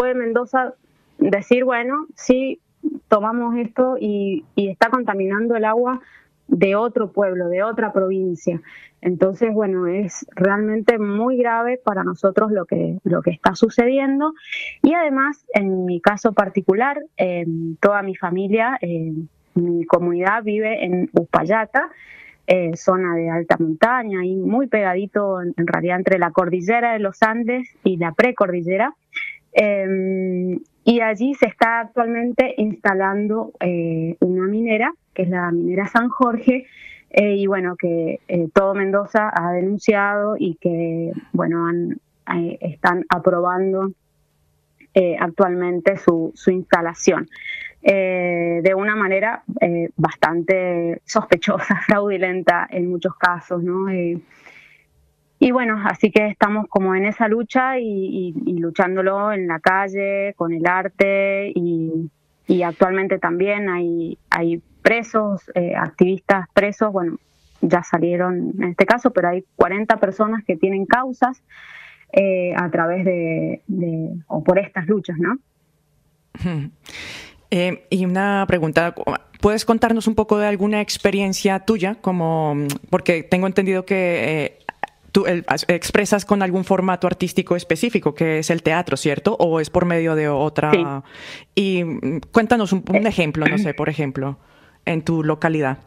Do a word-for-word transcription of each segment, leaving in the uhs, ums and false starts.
puede Mendoza decir, bueno, sí, tomamos esto y, y está contaminando el agua de otro pueblo, de otra provincia. Entonces, bueno, es realmente muy grave para nosotros lo que, lo que está sucediendo. Y además, en mi caso particular, eh, toda mi familia, eh, mi comunidad vive en Uspallata, eh, zona de alta montaña, y muy pegadito en, en realidad entre la cordillera de los Andes y la precordillera. Eh, y allí se está actualmente instalando eh, una minera, que es la minera San Jorge, eh, y bueno, que eh, todo Mendoza ha denunciado y que, bueno, han, eh, están aprobando eh, actualmente su, su instalación. Eh, de una manera eh, bastante sospechosa, fraudulenta en muchos casos, ¿no? Eh, y bueno, así que estamos como en esa lucha y, y, y luchándolo en la calle, con el arte, y, y actualmente también hay, hay presos, eh, activistas presos, bueno, ya salieron en este caso, pero hay cuarenta personas que tienen causas eh, a través de, de, o por estas luchas, ¿no? Hmm. Eh, y una pregunta, ¿puedes contarnos un poco de alguna experiencia tuya? Como, porque tengo entendido que eh, tú el, expresas con algún formato artístico específico, que es el teatro, ¿cierto? ¿O es por medio de otra? Sí. Y cuéntanos un, un ejemplo, no sé, por ejemplo, en tu localidad.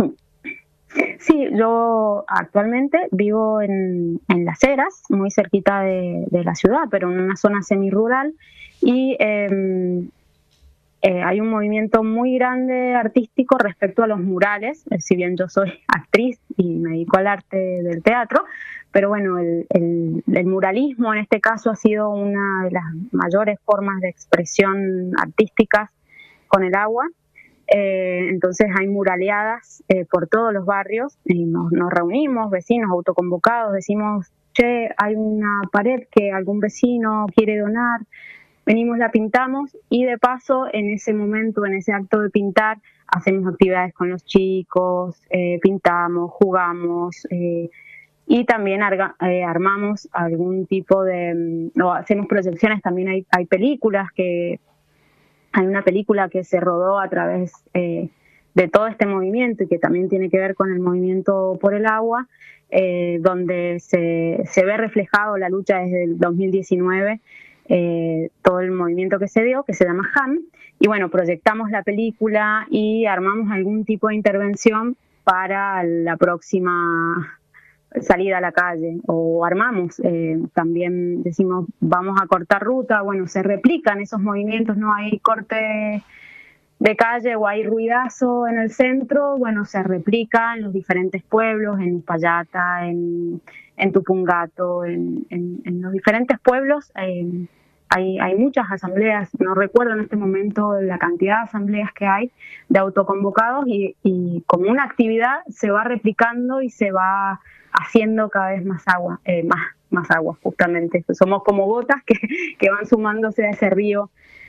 Sí, yo actualmente vivo en, en Las Heras, muy cerquita de, de la ciudad, pero en una zona semirural, y eh, Eh, hay un movimiento muy grande artístico respecto a los murales, eh, si bien yo soy actriz y me dedico al arte del teatro, pero bueno, el, el, el muralismo en este caso ha sido una de las mayores formas de expresión artísticas con el agua. Eh, entonces hay muraleadas eh, por todos los barrios y nos, nos reunimos, vecinos autoconvocados, decimos, che, hay una pared que algún vecino quiere donar, venimos, la pintamos, y de paso en ese momento, en ese acto de pintar, hacemos actividades con los chicos, eh, pintamos, jugamos eh, y también arga, eh, armamos algún tipo de, o hacemos proyecciones. También hay, hay películas que, hay una película que se rodó a través eh, de todo este movimiento y que también tiene que ver con el movimiento por el agua, eh, donde se, se ve reflejado la lucha desde el dos mil diecinueve, Eh, todo el movimiento que se dio, que se llama H A M, y bueno, proyectamos la película y armamos algún tipo de intervención para la próxima salida a la calle, o armamos, eh, también decimos, vamos a cortar ruta, bueno, se replican esos movimientos, no hay corte de calle o hay ruidazo en el centro, bueno, se replica en los diferentes pueblos, en Uspallata, en, en Tupungato, en, en, en los diferentes pueblos. Eh, hay, hay muchas asambleas, no recuerdo en este momento la cantidad de asambleas que hay de autoconvocados, y, y como una actividad se va replicando y se va haciendo cada vez más agua, eh, más, más agua justamente. Somos como gotas que, que van sumándose a ese río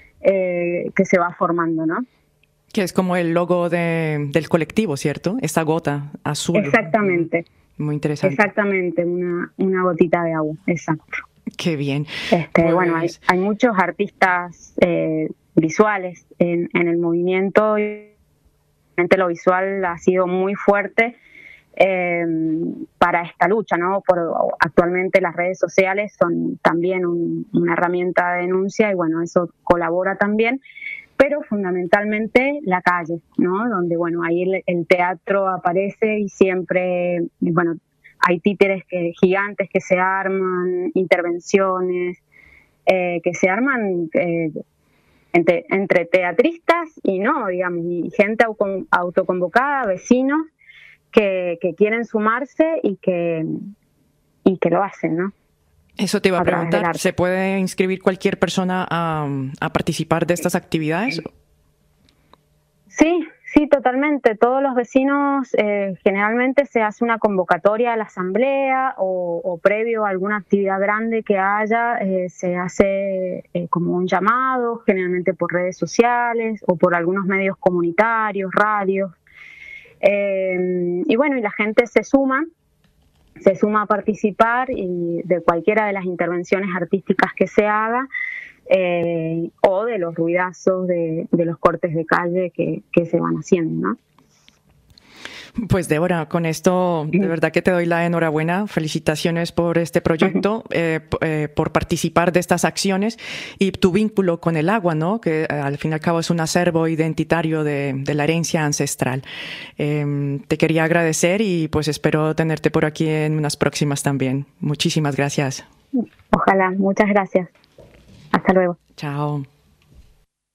eh, que se va formando, ¿no? Que es como el logo de, del colectivo, ¿cierto? Esta gota azul. Exactamente. Muy interesante. Exactamente, una, una gotita de agua, exacto. Qué bien. Este, pues... Bueno, hay, hay muchos artistas eh, visuales en, en el movimiento, y lo visual ha sido muy fuerte eh, para esta lucha, ¿no? Por, actualmente las redes sociales son también un, una herramienta de denuncia, y bueno, eso colabora también, pero fundamentalmente la calle, ¿no? Donde, bueno, ahí el, el teatro aparece, y siempre, bueno, hay títeres que, gigantes que se arman, intervenciones eh, que se arman eh, entre, entre teatristas y no, digamos, y gente autoconvocada, vecinos que, que quieren sumarse y que, y que lo hacen, ¿no? Eso te iba a, a preguntar, ¿se puede inscribir cualquier persona a, a participar de estas actividades? Sí, sí, totalmente. Todos los vecinos, eh, generalmente se hace una convocatoria a la asamblea, o, o previo a alguna actividad grande que haya, eh, se hace eh, como un llamado, generalmente por redes sociales o por algunos medios comunitarios, radios. Eh, y bueno, y la gente se suma. se suma a participar, y de cualquiera de las intervenciones artísticas que se haga, eh, o de los ruidazos de, de los cortes de calle que, que se van haciendo, ¿no? Pues Débora, con esto de verdad que te doy la enhorabuena, felicitaciones por este proyecto, eh, eh, por participar de estas acciones y tu vínculo con el agua, ¿no? Que eh, al fin y al cabo es un acervo identitario de, de la herencia ancestral. Eh, te quería agradecer y pues espero tenerte por aquí en unas próximas también. Muchísimas gracias. Ojalá, muchas gracias. Hasta luego. Chao.